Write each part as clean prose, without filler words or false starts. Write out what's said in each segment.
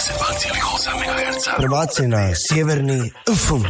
MHz. Prebaci na sjeverni FM.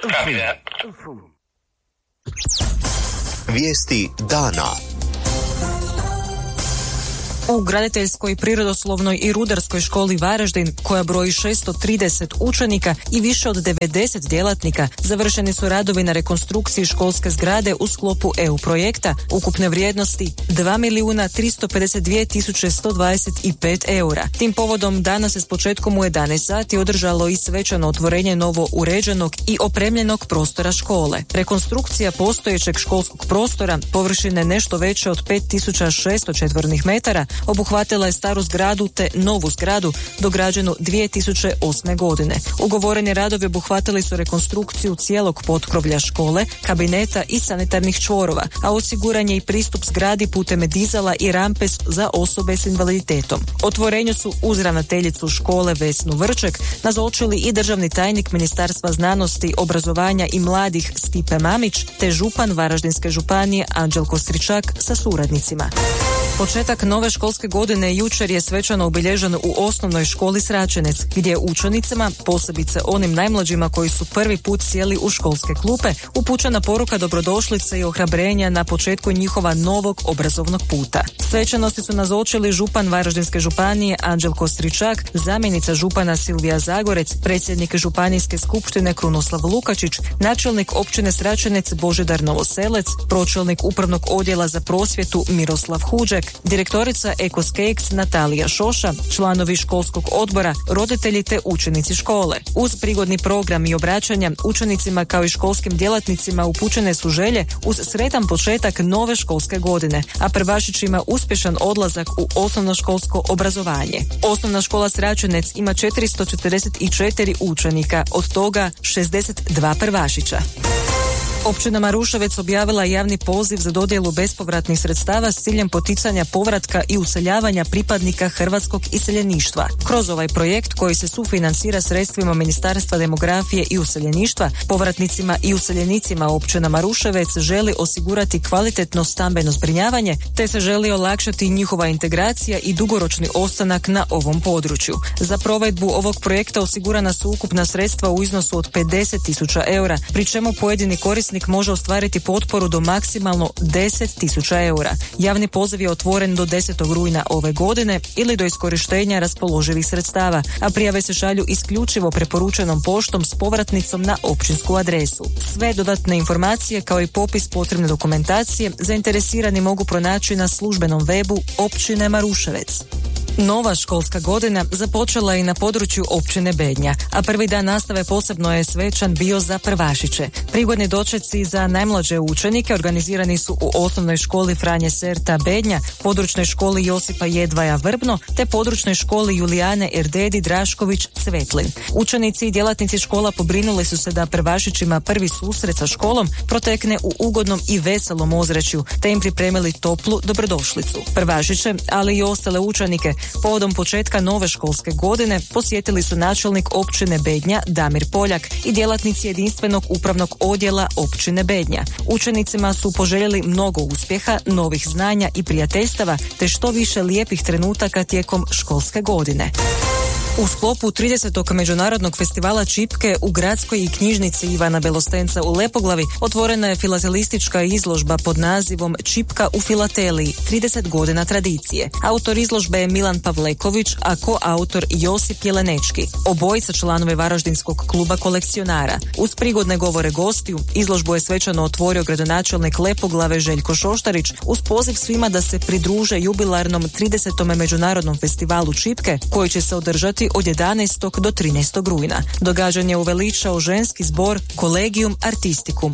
Vijesti dana. U graditeljskoj, prirodoslovnoj i rudarskoj školi Varaždin, koja broji 630 učenika i više od 90 djelatnika, završeni su radovi na rekonstrukciji školske zgrade u sklopu EU projekta ukupne vrijednosti 2.352.125 eura. Tim povodom danas se s početkom u 11 sati održalo i svečano otvorenje novo uređenog i opremljenog prostora škole. Rekonstrukcija postojećeg školskog prostora, površine nešto veće od 5.600 četvornih metara, obuhvatila je staru zgradu te novu zgradu dograđenu 2008. godine. Ugovoreni radovi obuhvatili su rekonstrukciju cijelog potkrovlja škole, kabineta i sanitarnih čvorova, a osiguran je i pristup zgradi putem dizala i rampe za osobe s invaliditetom. Otvorenju su uz ravnateljicu škole Vesnu Vrček nazočili i državni tajnik Ministarstva znanosti, obrazovanja i mladih Stipe Mamić te župan Varaždinske županije Anđelko Stričak sa suradnicima. Početak nove školske godine jučer je svečano obilježen u osnovnoj školi Sračenec, gdje je učenicima, posebice onim najmlađima koji su prvi put sjeli u školske klupe, upućena poruka dobrodošlice i ohrabrenja na početku njihova novog obrazovnog puta. Svečanosti su nazočili župan Varaždinske županije Anđelko Stričak, zamjenica župana Silvija Zagorec, predsjednik županijske skupštine Krunoslav Lukačić, načelnik općine Sračenec Božidar Novoselec, pročelnik upravnog odjela za prosvjetu Miroslav Huđek, direktorica Ecoscakes Natalija Šoša, članovi školskog odbora, roditelji te učenici škole. Uz prigodni program i obraćanja učenicima kao i školskim djelatnicima upućene su želje uz sretan početak nove školske godine, a prvašićima uspješan odlazak u osnovnoškolsko obrazovanje. Osnovna škola Sračenec ima 444 učenika, od toga 62 prvašića. Općina Maruševec objavila javni poziv za dodjelu bespovratnih sredstava s ciljem poticanja povratka i useljavanja pripadnika hrvatskog iseljeništva. Kroz ovaj projekt, koji se sufinancira sredstvima Ministarstva demografije i useljeništva, povratnicima i useljenicima općina Maruševec želi osigurati kvalitetno stambeno zbrinjavanje, te se želi olakšati njihova integracija i dugoročni ostanak na ovom području. Za provedbu ovog projekta osigurana su ukupna sredstva u iznosu od 50.000 eura, pri čemu pojedini korisnik može ostvariti potporu do maksimalno 10.000 eura. Javni poziv je otvoren do 10. rujna ove godine ili do iskorištenja raspoloživih sredstava, a prijave se šalju isključivo preporučenom poštom s povratnicom na općinsku adresu. Sve dodatne informacije kao i popis potrebne dokumentacije zainteresirani mogu pronaći na službenom webu općine Maruševec. Nova školska godina započela je i na području općine Bednja, a prvi dan nastave posebno je svečan bio za prvašiće. Prigodni dočeci za najmlađe učenike organizirani su u osnovnoj školi Franje Serta Bednja, područnoj školi Josipa Jedvaja Vrbno te područnoj školi Julijane Erdedi Drašković Cvetlin. Učenici i djelatnici škola pobrinuli su se da prvašićima prvi susret sa školom protekne u ugodnom i veselom ozračju, te im pripremili toplu dobrodošlicu. Prvašiće, ali i ostale učenike, povodom početka nove školske godine posjetili su načelnik općine Bednja Damir Poljak i djelatnici jedinstvenog upravnog odjela općine Bednja. Učenicima su poželjeli mnogo uspjeha, novih znanja i prijateljstava te što više lijepih trenutaka tijekom školske godine. U sklopu 30. međunarodnog festivala čipke u gradskoj i knjižnici Ivana Belostenca u Lepoglavi otvorena je filatelistička izložba pod nazivom Čipka u filateliji, 30 godina tradicije. Autor izložbe je Milan Pavleković, a koautor Josip Jelenečki, obojica članovi Varaždinskog kluba kolekcionara. Uz prigodne govore gostiju, izložbu je svečano otvorio gradonačelnik Lepoglave Željko Šoštarić uz poziv svima da se pridruže jubilarnom 30. međunarodnom festivalu čipke koji će se održati od 11. do 13. rujna. Događanje uveličao ženski zbor Collegium Artisticum.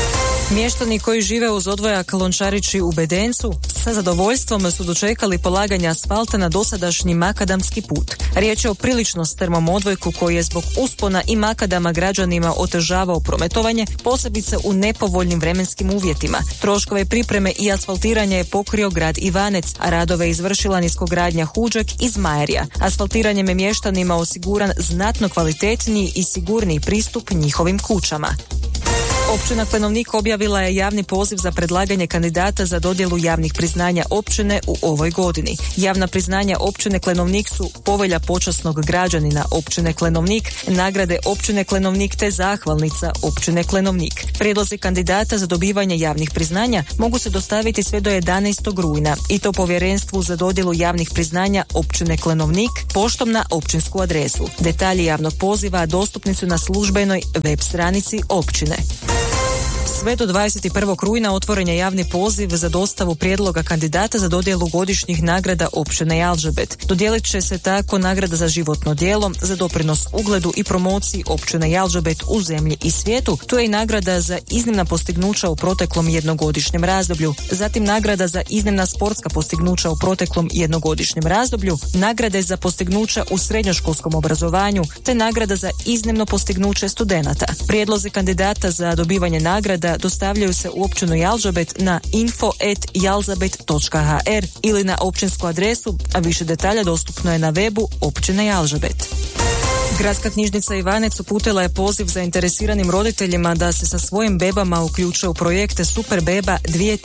Mještani koji žive uz odvojak Lončarići u Bedencu sa zadovoljstvom su dočekali polaganje asfalta na dosadašnji makadamski put. Riječ je o prilično strmom odvojku koji je zbog uspona i makadama građanima otežavao prometovanje, posebice u nepovoljnim vremenskim uvjetima. Troškove pripreme i asfaltiranja je pokrio grad Ivanec, a radove izvršila niskogradnja Huđak iz Majerja. Asfaltiranjem je mještanima osiguran znatno kvalitetniji i sigurniji pristup njihovim kućama. Općina Klenovnik objavila je javni poziv za predlaganje kandidata za dodjelu javnih priznanja općine u ovoj godini. Javna priznanja općine Klenovnik su Povelja počasnog građanina općine Klenovnik, nagrade općine Klenovnik te zahvalnica općine Klenovnik. Prijedlozi kandidata za dobivanje javnih priznanja mogu se dostaviti sve do 11. rujna i to Povjerenstvu za dodjelu javnih priznanja općine Klenovnik poštom na općinsku adresu. Detalji javnog poziva dostupni su na službenoj web stranici općine. Sve do 21. rujna otvoren je javni poziv za dostavu prijedloga kandidata za dodjelu godišnjih nagrada općine Jalžabet. Dodijelit će se tako nagrada za životno djelo, za doprinos ugledu i promociji općine Jalžabet u zemlji i svijetu. Tu je i nagrada za iznimna postignuća u proteklom jednogodišnjem razdoblju. Zatim nagrada za iznimna sportska postignuća u proteklom jednogodišnjem razdoblju, nagrade za postignuća u srednjoškolskom obrazovanju, te nagrada za iznimno postignuće studenata. Prijedlozi kandidata za dobivanje nagrada dostavljaju se u općinu Jalžabet na info@jalzabet.hr ili na općinsku adresu, a više detalja dostupno je na webu općine Jalžabet. Gradska knjižnica Ivanec uputila je poziv zainteresiranim roditeljima da se sa svojim bebama uključe u projekte Super beba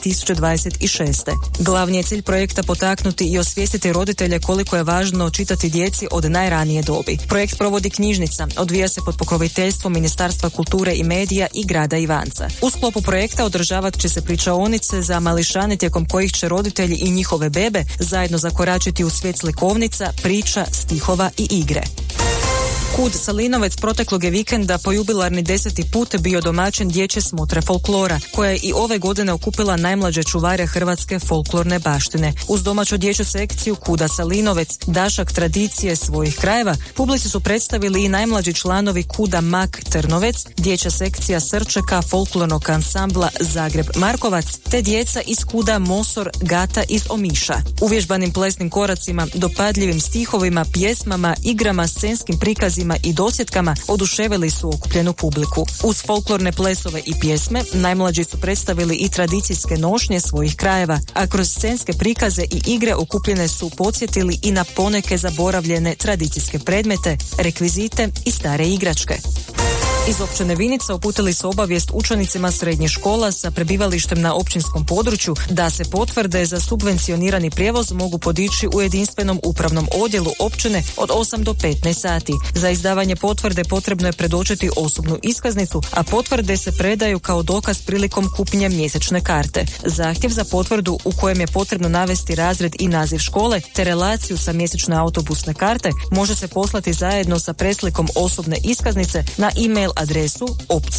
2026. Glavni je cilj projekta potaknuti i osvijestiti roditelje koliko je važno čitati djeci od najranije dobi. Projekt provodi knjižnica, odvija se pod pokroviteljstvom Ministarstva kulture i medija i grada Ivanca. U sklopu projekta održavat će se pričaonice za mališane tijekom kojih će roditelji i njihove bebe zajedno zakoračiti u svijet slikovnica, priča, stihova i igre. KUD Salinovec proteklog je vikenda po jubilarni 10. put bio domaćin dječje smotre folklora, koja je i ove godine okupila najmlađe čuvare hrvatske folklorne baštine. Uz domaću dječju sekciju KUD-a Salinovec, dašak tradicije svojih krajeva, publici su predstavili i najmlađi članovi KUD-a Mak Trnovec, dječja sekcija Srčeka folklornog ansambla Zagreb Markovac, te djeca iz KUD-a Mosor Gata iz Omiša. Uvježbanim plesnim koracima, dopadljivim stihovima, pjesmama, igrama, scenskim prikazima i dosjetkama oduševili su okupljenu publiku. Uz folklorne plesove i pjesme, najmlađi su predstavili i tradicijske nošnje svojih krajeva, a kroz scenske prikaze i igre okupljene su podsjetili i na poneke zaboravljene tradicijske predmete, rekvizite i stare igračke. Iz općine Vinica uputili su obavijest učenicima srednjih škola sa prebivalištem na općinskom području da se potvrde za subvencionirani prijevoz mogu podići u jedinstvenom upravnom odjelu općine od 8 do 15 sati. Za izdavanje potvrde potrebno je predočiti osobnu iskaznicu, a potvrde se predaju kao dokaz prilikom kupnje mjesečne karte. Zahtjev za potvrdu u kojem je potrebno navesti razred i naziv škole te relaciju sa mjesečne autobusne karte može se poslati zajedno sa preslikom osobne iskaznice na e-mail adresu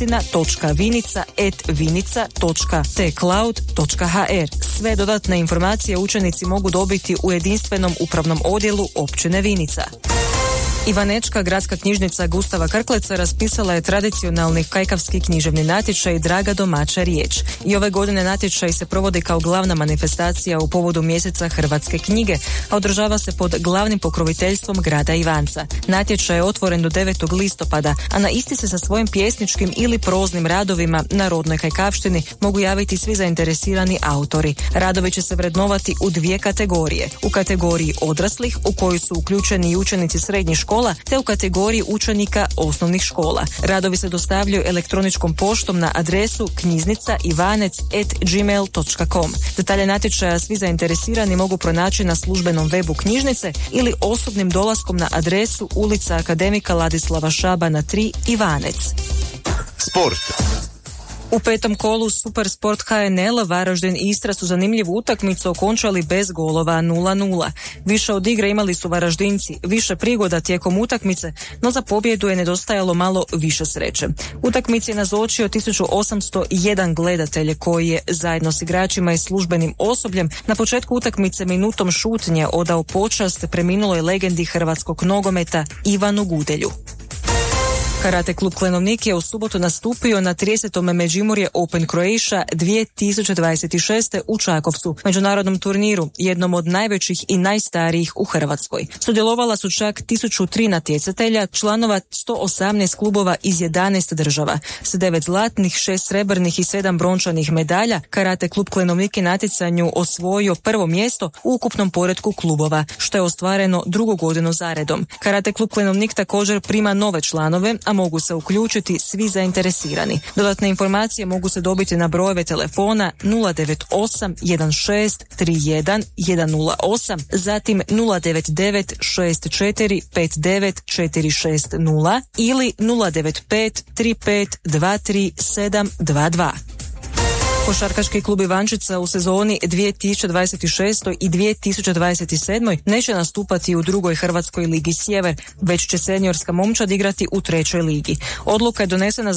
opcina.vinica@vinica.tcloud.hr. Sve dodatne informacije učenici mogu dobiti u jedinstvenom upravnom odjelu općine Vinica. Ivanečka gradska knjižnica Gustava Krkleca raspisala je tradicionalni kajkavski književni natječaj Draga domaća riječ. I ove godine natječaj se provodi kao glavna manifestacija u povodu mjeseca hrvatske knjige, a održava se pod glavnim pokroviteljstvom grada Ivanca. Natječaj je otvoren do 9. listopada, a na isti se sa svojim pjesničkim ili proznim radovima na rodnoj kajkavštini mogu javiti svi zainteresirani autori. Radovi će se vrednovati u 2 kategorije. U kategoriji odraslih, u koju su uključeni i učenici srednjih škola, te u kategoriji učenika osnovnih škola. Radovi se dostavljaju elektroničkom poštom na adresu knjiznica.ivanec@gmail.com. Detalje natječaja svi zainteresirani mogu pronaći na službenom webu knjižnice ili osobnim dolaskom na adresu ulica Akademika Ladislava Šabana 3, Ivanec. Sport. U 5. kolu Super Sport HNL Varaždin i Istra su zanimljivu utakmicu okončali bez golova 0:0. Više od igre imali su Varaždinci, više prigoda tijekom utakmice, no za pobjedu je nedostajalo malo više sreće. Utakmici je nazočio 1801 gledatelje koji je zajedno s igračima i službenim osobljem na početku utakmice minutom šutnje odao počast preminuloj legendi hrvatskog nogometa Ivanu Gudelju. Karate klub Klenovnik je u subotu nastupio na 30. Međimurje Open Croatia 2026. u Čakovcu, međunarodnom turniru, jednom od najvećih i najstarijih u Hrvatskoj. Sudjelovala su čak 1003 natjecatelja, članova 118 klubova iz 11 država. S 9 zlatnih, 6 srebrnih i 7 brončanih medalja, Karate klub Klenovnik je natjecanju osvojio prvo mjesto u ukupnom poretku klubova, što je ostvareno 2. godinu zaredom. Karate klub Klenovnik također prima nove članove, a a mogu se uključiti svi zainteresirani. Dodatne informacije mogu se dobiti na brojeve telefona 098 16 31 108, zatim 099 64 59 460 ili 095 35 23 722. Košarkaški klub Ivančica u sezoni 2026. i 2027. neće nastupati u drugoj Hrvatskoj ligi Sjever, već će seniorska momčad igrati u trećoj ligi. Odluka je donesena